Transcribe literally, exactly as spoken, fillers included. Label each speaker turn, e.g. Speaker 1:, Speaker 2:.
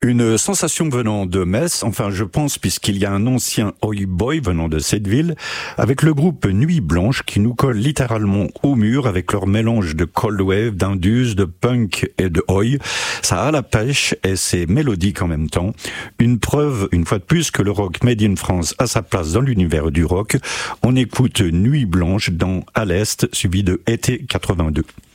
Speaker 1: Une sensation venant de Metz, enfin je pense puisqu'il y a un ancien Oi Boy venant de cette ville, avec le groupe Nuit Blanche qui nous colle littéralement au mur avec leur mélange de cold wave, d'indus, de punk et de Oi. Ça a la pêche et c'est mélodique en même temps. Une preuve, une fois de plus, que le rock made in France a sa place dans l'univers du rock. On écoute Nuit Blanche dans À l'Est, suivi de Été quatre-vingt-deux.